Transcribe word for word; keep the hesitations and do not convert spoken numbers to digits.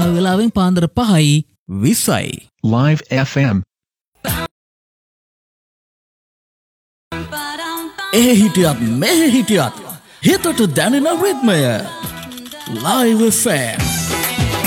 ලංකාව වෙලාවෙන් පාන්දර පහයි විස්සයි. Live F M. එහෙ හිටියත් මෙහෙ හිටියත් හිතට දැනෙන රිද්මය Live F M.